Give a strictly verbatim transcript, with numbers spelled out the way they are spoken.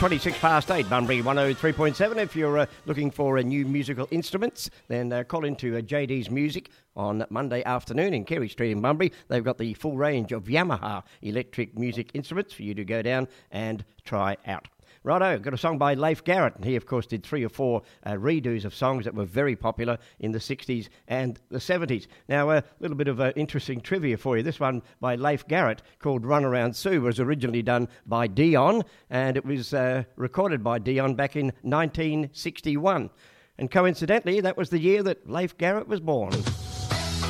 twenty-six past eight, Bunbury one oh three point seven. If you're uh, looking for uh, new musical instruments, then uh, call into uh, J D's Music on Monday afternoon in Carey Street in Bunbury. They've got the full range of Yamaha electric music instruments for you to go down and try out. Righto, got a song by Leif Garrett, and he, of course, did three or four uh, redos of songs that were very popular in the sixties and the seventies. Now, a little bit of uh, interesting trivia for you. This one by Leif Garrett, called Run Around Sue, was originally done by Dion, and it was uh, recorded by Dion back in nineteen sixty-one. And coincidentally, that was the year that Leif Garrett was born.